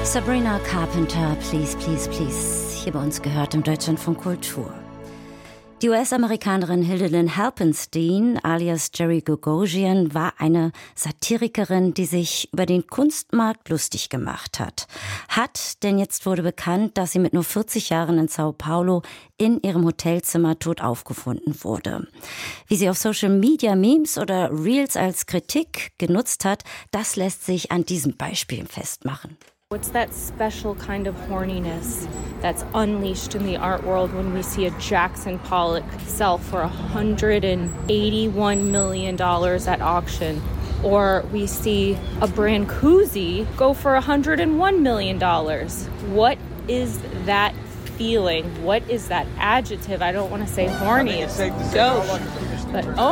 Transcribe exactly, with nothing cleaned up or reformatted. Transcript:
Sabrina Carpenter, Please, Please, Please, hier bei uns gehört im Deutschlandfunk Kultur. Die U S-Amerikanerin Hildelyn Halpenstein, alias Jerry Gagosian, war eine Satirikerin, die sich über den Kunstmarkt lustig gemacht hat. Hat, denn jetzt wurde bekannt, dass sie mit nur vierzig Jahren in Sao Paulo in ihrem Hotelzimmer tot aufgefunden wurde. Wie sie auf Social Media Memes oder Reels als Kritik genutzt hat, das lässt sich an diesem Beispiel festmachen. What's that special kind of horniness that's unleashed in the art world when we see a Jackson Pollock sell for one hundred eighty-one million dollars at auction, or we see a Brancusi go for one hundred one million dollars? What is that feeling? What is that adjective? I don't want to say horny, it's gauche, but oh